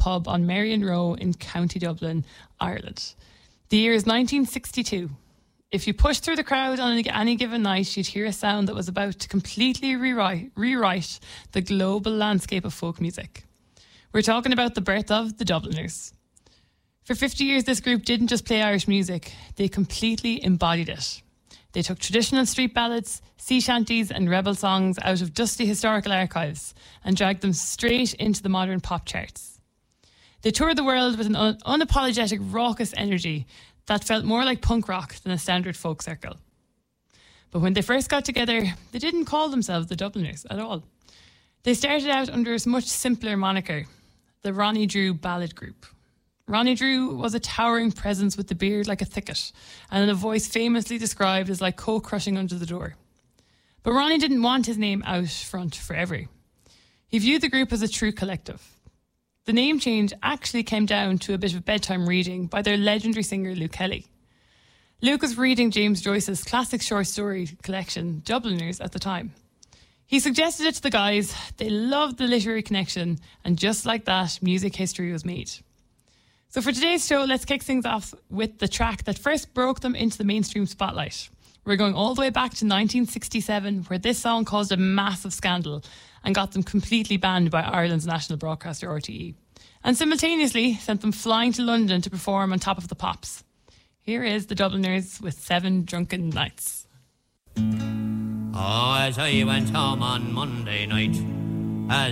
pub on Merrion Row in County Dublin, Ireland. The year is 1962. If you pushed through the crowd on any given night, you'd hear a sound that was about to completely rewrite the global landscape of folk music. We're talking about the birth of the Dubliners. For 50 years, this group didn't just play Irish music, they completely embodied it. They took traditional street ballads, sea shanties and rebel songs out of dusty historical archives and dragged them straight into the modern pop charts. They toured the world with an unapologetic, raucous energy that felt more like punk rock than a standard folk circle. But when they first got together, they didn't call themselves the Dubliners at all. They started out under a much simpler moniker, the Ronnie Drew Ballad Group. Ronnie Drew was a towering presence with the beard like a thicket and a voice famously described as like coke crushing under the door. But Ronnie didn't want his name out front forever. He viewed the group as a true collective. The name change actually came down to a bit of bedtime reading by their legendary singer Luke Kelly. Luke was reading James Joyce's classic short story collection, Dubliners, at the time. He suggested it to the guys, they loved the literary connection, and just like that, music history was made. So for today's show, let's kick things off with the track that first broke them into the mainstream spotlight. We're going all the way back to 1967, where this song caused a massive scandal and got them completely banned by Ireland's national broadcaster RTE, and simultaneously sent them flying to London to perform on Top of the Pops. Here is the Dubliners with 7 Drunken Nights. Oh, as I went home on Monday night,